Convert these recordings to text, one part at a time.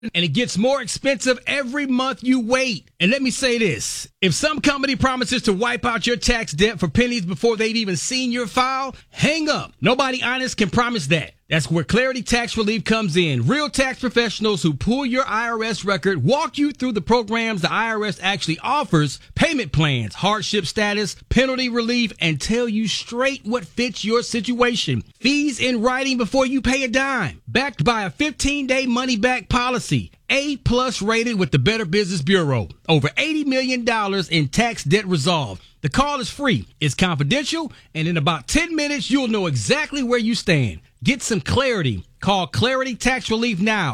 and it gets more expensive every month you wait. And let me say this. If some company promises to wipe out your tax debt for pennies before they've even seen your file, hang up. Nobody honest can promise that. That's where Clarity Tax Relief comes in. Real tax professionals who pull your IRS record, walk you through the programs the IRS actually offers, payment plans, hardship status, penalty relief, and tell you straight what fits your situation. Fees in writing before you pay a dime. Backed by a 15-day money-back policy. A+ rated with the Better Business Bureau. Over $80 million in tax debt resolved. The call is free, it's confidential, and in about 10 minutes, you'll know exactly where you stand. Get some clarity. Call Clarity Tax Relief now.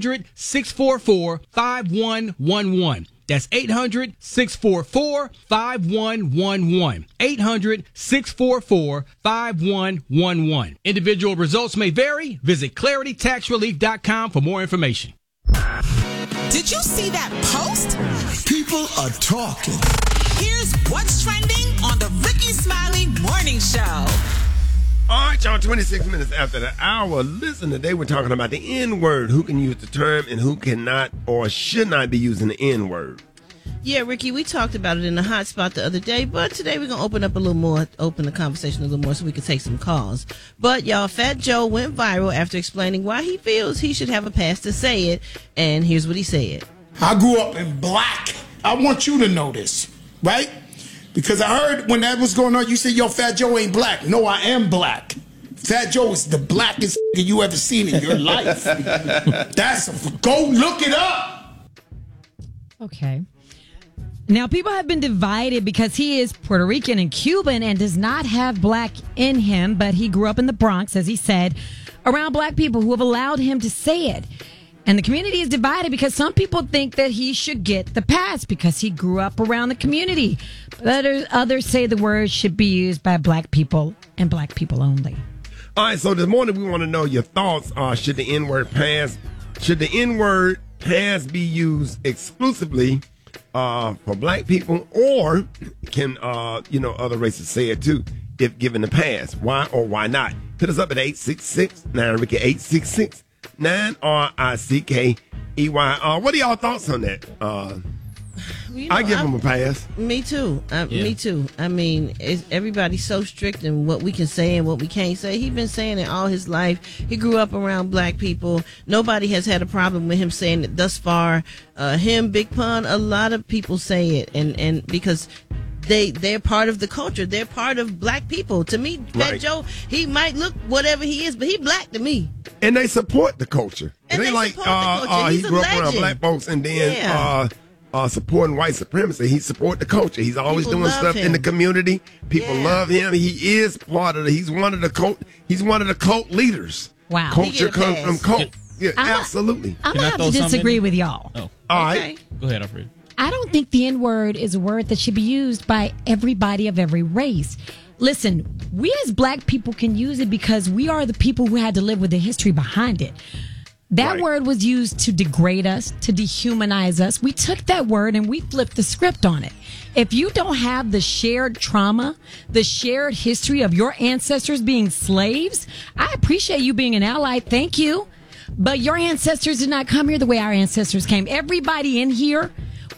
800-644-5111. That's 800-644-5111. 800-644-5111. Individual results may vary. Visit claritytaxrelief.com for more information. Did you see that post? People are talking. Here's what's trending on the Ricky Smiley Morning Show. All right, y'all, 26 minutes after the hour. Listen, today we're talking about the N-word. Who can use the term and who cannot or should not be using the N-word. Yeah, Ricky, we talked about it in the hot spot the other day, but today we're going to open the conversation a little more so we can take some calls. But, y'all, Fat Joe went viral after explaining why he feels he should have a pass to say it, and here's what he said. I grew up in black. I want you to know this, right? Because I heard when that was going on, you said, yo, Fat Joe ain't black. No, I am black. Fat Joe is the blackest you ever seen in your life. Go look it up. Okay. Now, people have been divided because he is Puerto Rican and Cuban and does not have black in him, but he grew up in the Bronx, as he said, around black people who have allowed him to say it. And the community is divided because some people think that he should get the pass because he grew up around the community. But others say the word should be used by black people and black people only. All right, so this morning we want to know your thoughts. Should the N-word pass? Should the N-word pass be used exclusively for black people, or can other races say it too if given the pass? Why or why not? Hit us up at 866-9-RICKY, 866-9-RICKEY. What are y'all thoughts on that? I give him a pass. Me too. Me too. I mean, everybody's so strict in what we can say and what we can't say. He's been saying it all his life. He grew up around black people. Nobody has had a problem with him saying it thus far. Him, Big Pun, a lot of people say it, and because they're part of the culture. They're part of black people. To me, Fat Joe, he might look whatever he is, but he black to me. And they support the culture. And they like, support the culture. He grew up around black folks, and then supporting white supremacy. He support the culture. He's always doing stuff in the community. People love him. He is part of he's one of the cult leaders. Wow. Culture comes from cult. Yeah, absolutely. I'm going to have to disagree with y'all. Oh. All right. Go ahead, Alfred. I don't think the N-word is a word that should be used by everybody of every race. Listen, we as black people can use it because we are the people who had to live with the history behind it. That word was used to degrade us, to dehumanize us. We took that word and we flipped the script on it. If you don't have the shared trauma, the shared history of your ancestors being slaves, I appreciate you being an ally. Thank you. But your ancestors did not come here the way our ancestors came. Everybody in here,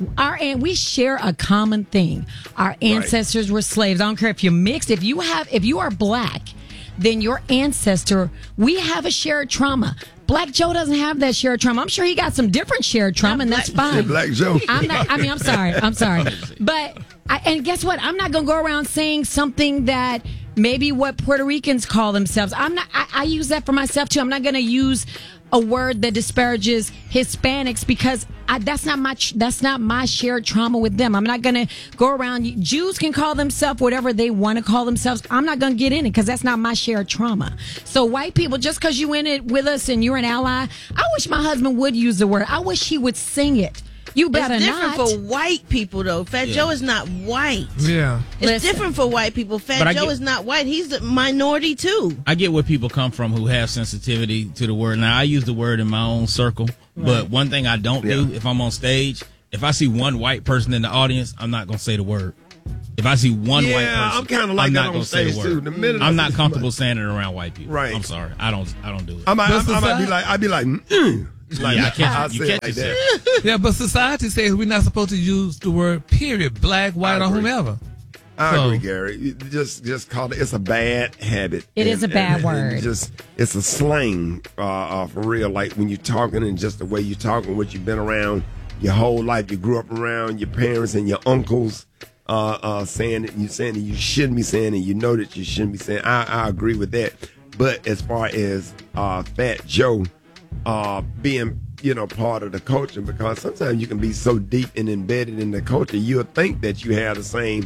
we share a common thing. Our ancestors were slaves. I don't care if you're mixed. If you are black, then your ancestor, we have a shared trauma. Black Joe doesn't have that shared trauma. I'm sure he got some different shared trauma, and that's fine. Black Joe. I'm sorry. But, and guess what? I'm not going to go around saying something that maybe what Puerto Ricans call themselves. I use that for myself, too. I'm not going to use a word that disparages Hispanics because that's not my shared trauma with them. I'm not going to go around. Jews can call themselves whatever they want to call themselves. I'm not going to get in it because that's not my shared trauma. So white people, just because you in it with us and you're an ally, I wish my husband would use the word. I wish he would sing it. You better it's not. different for white people, though. Fat Joe is not white. Yeah. It's different for white people. Fat Joe is not white. He's the minority, too. I get where people come from who have sensitivity to the word. Now, I use the word in my own circle, but one thing I don't do if I'm on stage, if I see one white person in the audience, I'm not going to say the word. If I see one white person, I'm kind of like that on stage, too. I'm not comfortable saying it around white people. Right. I'm sorry. I don't do it. I'd be like, Like, Yeah, I can't- I'll you say it catch like yourself. that. Yeah, but society says we're not supposed to use the word period, black, white, I or agree. whomever. I So- agree, Gary. You just call it. It's a bad habit. It is a bad word. It's a slang for real. Like when you're talking and just the way you're talking, what you've been around your whole life. You grew up around your parents and your uncles saying it. You saying that you shouldn't be saying it. You know that you shouldn't be saying. I agree with that. But as far as Fat Joe being part of the culture, because sometimes you can be so deep and embedded in the culture, you'll think that you have the same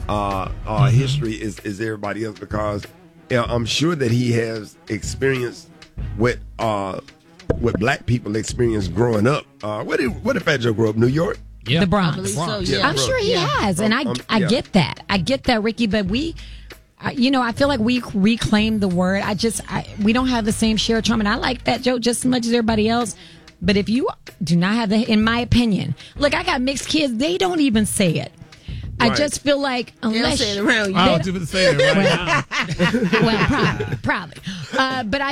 history as everybody else, because I'm sure that he has experienced what black people experienced growing up. Where did Fat Joe grow up? New York? Yeah. The Bronx. I believe so, Yeah, yeah. I'm sure he has, and I yeah. get that. I get that, Ricky. But I feel like we reclaim the word. We don't have the same share charm, and I like Fat Joe just as much as everybody else. But if you do not have in my opinion, look, I got mixed kids. They don't even say it. I Right. just feel like They don't unless say it around you. I don't even say it right now. well, probably. But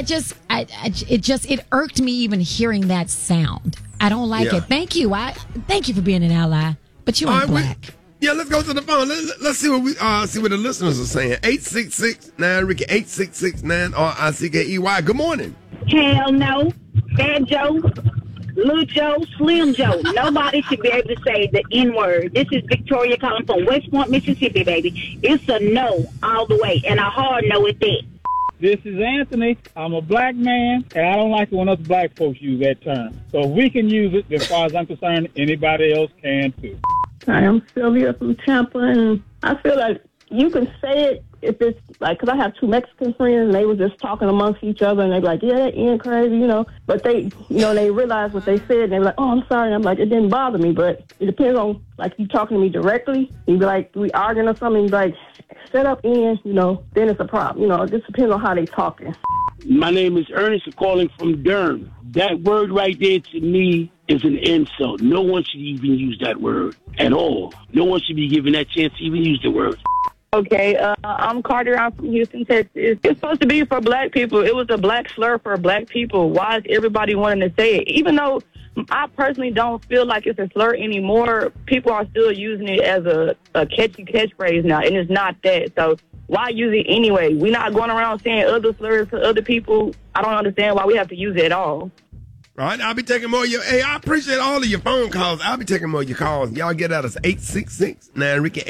it irked me even hearing that sound. I don't like Yeah. it. Thank you. Thank you for being an ally, but you All ain't right, black. let's go to the phone. Let's see what the listeners are saying. 866-9-RICKY, 866-9-RICKY. Good morning. Hell no. Fat Joe, Lil Joe, Slim Joe. Nobody should be able to say the N-word. This is Victoria calling from West Point, Mississippi, baby. It's a no all the way, and a hard no at that. This is Anthony. I'm a black man, and I don't like it when other black folks use that term. So if we can use it, as far as I'm concerned, anybody else can too. Hi, I'm Sylvia from Tampa, and I feel like you can say it if it's like, because I have two Mexican friends, and they were just talking amongst each other, and they be like, yeah, that ain't crazy, But they, they realized what they said, and they were like, oh, I'm sorry. And I'm like, it didn't bother me, but it depends on, like, you talking to me directly. You'd be like, we arguing or something, you'd be like, shut up, Ian, then it's a problem. It just depends on how they talking. My name is Ernest. I'm calling from Durham. That word right there to me is an insult. No one should even use that word at all. No one should be given that chance to even use the word. Okay, I'm Carter. I'm from Houston, Texas. It's supposed to be for black people. It was a black slur for black people. Why is everybody wanting to say it? Even though I personally don't feel like it's a slur anymore, people are still using it as a catchy catchphrase now, and it's not that. So why use it anyway? We're not going around saying other slurs to other people. I don't understand why we have to use it at all. All right, I'll be taking more of your. Hey, I appreciate all of your phone calls. I'll be taking more of your calls. Y'all get at us 866-9-RICKY,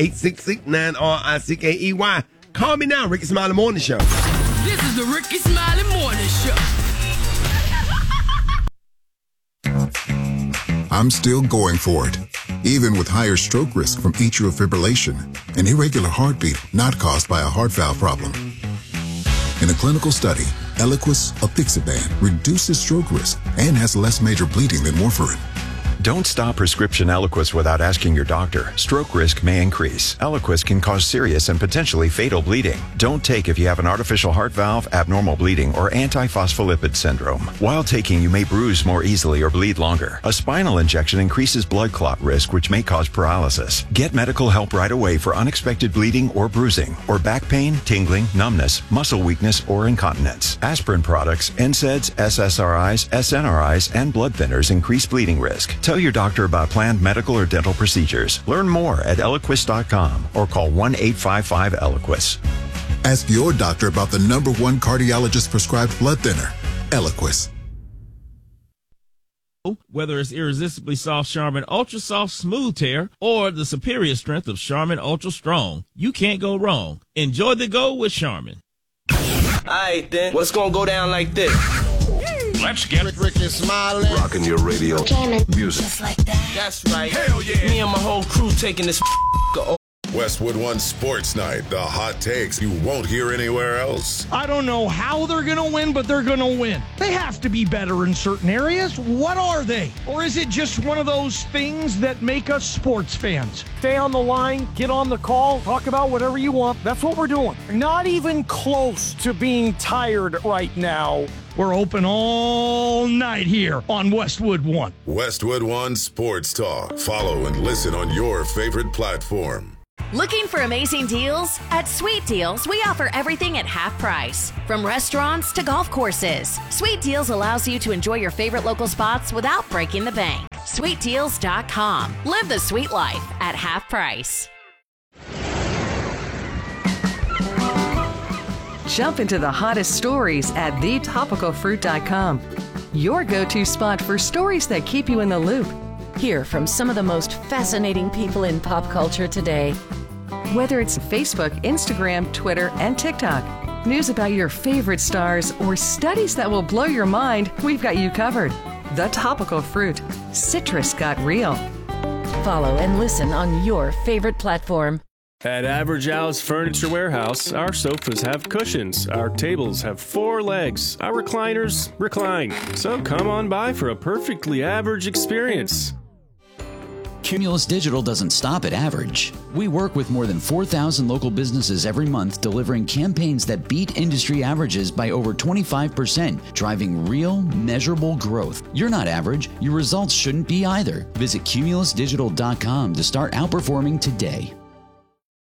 866-9-RICKY. Call me now, Ricky Smiley Morning Show. This is the Ricky Smiley Morning Show. I'm still going for it, even with higher stroke risk from atrial fibrillation, an irregular heartbeat not caused by a heart valve problem. In a clinical study, Eliquis apixaban reduces stroke risk and has less major bleeding than warfarin. Don't stop prescription Eliquis without asking your doctor. Stroke risk may increase. Eliquis can cause serious and potentially fatal bleeding. Don't take if you have an artificial heart valve, abnormal bleeding, or antiphospholipid syndrome. While taking, you may bruise more easily or bleed longer. A spinal injection increases blood clot risk, which may cause paralysis. Get medical help right away for unexpected bleeding or bruising, or back pain, tingling, numbness, muscle weakness, or incontinence. Aspirin products, NSAIDs, SSRIs, SNRIs, and blood thinners increase bleeding risk. Tell your doctor about planned medical or dental procedures. Learn more at Eliquis.com or call 1-855-ELIQUIS. Ask your doctor about the #1 cardiologist prescribed blood thinner, Eliquis. Whether it's Irresistibly Soft Charmin Ultra Soft Smooth Tear or the superior strength of Charmin Ultra Strong, you can't go wrong. Enjoy the go with Charmin. Alright then, what's gonna go down like this? Let's get Ricky Smiley. rocking your radio music. Just like that. That's right. Hell yeah. Me and my whole crew taking this Westwood One Sports Night. The hot takes you won't hear anywhere else. I don't know how they're going to win, but they're going to win. They have to be better in certain areas. What are they? Or is it just one of those things that make us sports fans? Stay on the line, get on the call, talk about whatever you want. That's what we're doing. Not even close to being tired right now. We're open all night here on Westwood One. Westwood One Sports Talk. Follow and listen on your favorite platform. Looking for amazing deals? At Sweet Deals, we offer everything at half price. From restaurants to golf courses, Sweet Deals allows you to enjoy your favorite local spots without breaking the bank. SweetDeals.com. Live the sweet life at half price. Jump into the hottest stories at thetopicalfruit.com. Your go-to spot for stories that keep you in the loop. Hear from some of the most fascinating people in pop culture today. Whether it's Facebook, Instagram, Twitter, and TikTok, news about your favorite stars, or studies that will blow your mind, we've got you covered. The Topical Fruit. Citrus got real. Follow and listen on your favorite platform. At Average Al's Furniture Warehouse, our sofas have cushions, our tables have 4 legs, our recliners recline. So come on by for a perfectly average experience. Cumulus Digital doesn't stop at average. We work with more than 4,000 local businesses every month, delivering campaigns that beat industry averages by over 25%, driving real, measurable growth. You're not average. Your results shouldn't be either. Visit cumulusdigital.com to start outperforming today.